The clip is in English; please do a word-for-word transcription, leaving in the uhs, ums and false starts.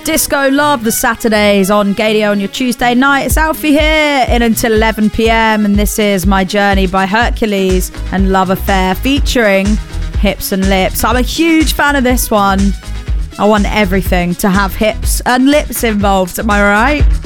Disco Love, the Saturdays on Gadio on your Tuesday night. It's Alfie here in until eleven p.m. and this is My Journey by Hercules and Love Affair featuring Hips and Lips. I'm a huge fan of this one. I want everything to have hips and lips involved, am I right?